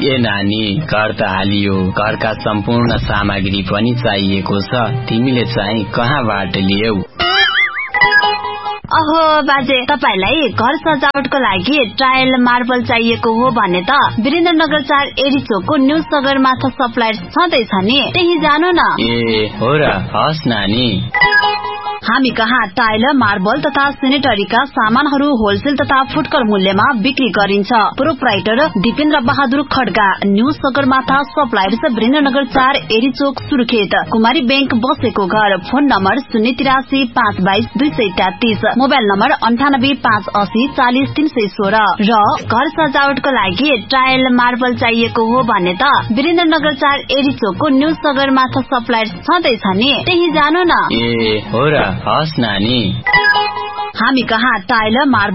ए नानी, घर त हालियो, घरका सम्पूर्ण सामग्री पनि चाहिएको छ। तिमीले चाहिँ कहाँबाट ल्याऊ? अहो बाजे, तपाईलाई घर सजावटको लागि टाइल मार्बल चाहिएको हो भने त वीरेन्द्रनगर 4 एडी चोकको न्यू सगरमाथा सप्लायर छँदैछ नि, त्यही जानु न। ए हो र, हस् नानी। हामी कहाँ टाइल, मार्बल तथा सेनेटरीका सामानहरू होलसेल तथा फुटकर मूल्यमा बिक्री गरिन्छ। Proprietor Dipendra Bahadur Kharga, new Sagarmatha suppliers, Birendranagar 4 AD चोक, सुर्खेत। कुमारी बैंक बसेको घर। Phone number 083 522 233, mobile number 98 580 40 316। र घर सजावटको लागि टाइल मार्बल चाहिएको हो भने त वीरेन्द्रनगर 4 एडी चोकको न्यू सगरमाथा सप्लायर्स छँदैछ नि, त्यही जानु न। ए हो र, हस् नानी। हामी कहाँ टाइल, मार्बल